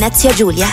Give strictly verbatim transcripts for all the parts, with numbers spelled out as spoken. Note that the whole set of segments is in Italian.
Venezia Giulia.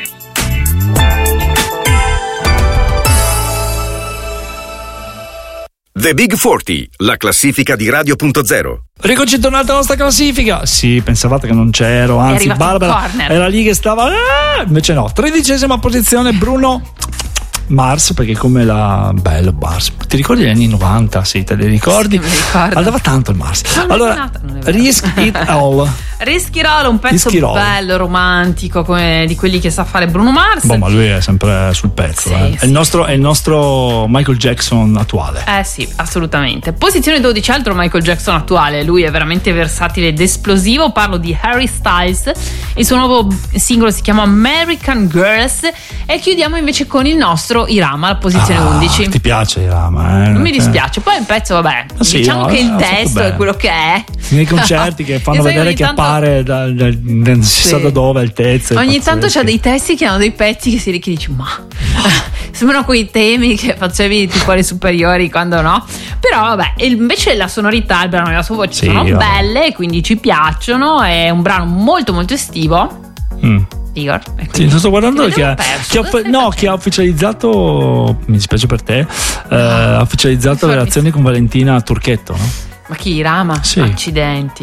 The Big quaranta, la classifica di Radio punto zero. Rieccoci tornati alla nostra classifica. Sì, pensavate che non c'ero, anzi Barbara era lì che stava, ah! Invece no. Tredicesima posizione Bruno Mars, perché come la bello Mars, ti ricordi gli anni novanta? Sì, te li ricordi? Sì, mi ricordo. Andava tanto il Mars. Non allora, Risk It All. Risk It All, un pezzo bello, romantico, come di quelli che sa fare Bruno Mars. Boh, ma lui è sempre sul pezzo. Sì, eh. sì. È, il nostro, è il nostro Michael Jackson attuale. Eh sì, assolutamente. Posizione dodici, altro Michael Jackson attuale. Lui è veramente versatile ed esplosivo. Parlo di Harry Styles. Il suo nuovo singolo si chiama American Girls. E chiudiamo invece con il nostro Irama, alla posizione ah, undici. Ti piace Irama? Eh? Non mi dispiace. Poi il pezzo, vabbè, sì, diciamo no, che il no, testo è quello che è. Nei concerti che fanno vedere che tanto... appare da, da, da, non si sì. sa da dove altezze. Ogni tanto c'ha dei testi che hanno dei pezzi che si che dici ma sembrano quei temi che facevi tipo alle superiori, quando no. Però vabbè, invece la sonorità, il brano e la sua voce sì, sono vabbè. belle, quindi ci piacciono. È un brano molto molto estivo. mm. Igor, sì, sto guardando che ha, che ha, no, che ha ufficializzato, mi dispiace per te, eh, ha ufficializzato le relazioni con Valentina Turchetto, no? Ma chi, Rama? Sì. Accidenti.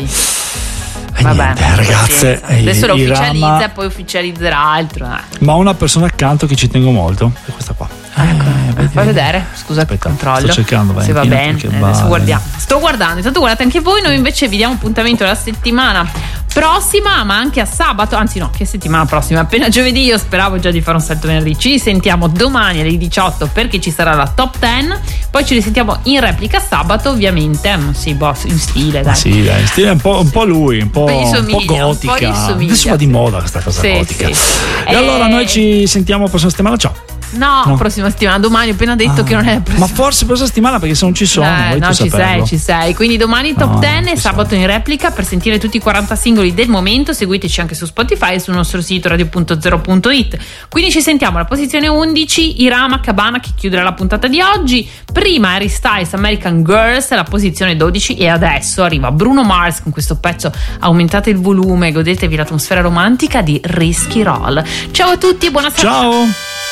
E Vabbè, niente, ragazze, adesso lo ufficializza Rama, e poi ufficializzerà altro. Eh. Ma una persona accanto che ci tengo molto è questa qua. Ecco, eh, fai vedere, scusa, aspetta, controllo. Sto cercando se va bene, eh, va... adesso guardiamo. Sto guardando, intanto guardate anche voi. Noi invece vi diamo appuntamento la settimana prossima, ma anche a sabato, anzi no, che settimana prossima, appena giovedì. Io speravo già di fare un salto venerdì. Ci risentiamo domani alle diciotto perché ci sarà la top dieci. Poi ci risentiamo in replica sabato, ovviamente. Sì, boh, in stile, dai. Sì, dai, in stile un po', un po' lui, un po', un po' gotica. Un po' Adesso va di moda questa cosa sì, gotica. Sì. E, e allora noi ci sentiamo la prossima settimana. Ciao. No, no, prossima settimana, domani ho appena detto ah, che non è la prossima. Ma forse prossima settimana, perché se non ci sono eh, no, ci sei, ci sei. Quindi domani top no, dieci e sabato sei. In replica. Per sentire tutti i quaranta singoli del momento seguiteci anche su Spotify e sul nostro sito radio punto zero punto it. Quindi ci sentiamo alla posizione undici Irama Cabana, che chiuderà la puntata di oggi. Prima Harry Styles American Girls alla posizione dodici. E adesso arriva Bruno Mars con questo pezzo. Aumentate il volume, godetevi l'atmosfera romantica di Risk It All. Ciao a tutti e buona serata. Ciao.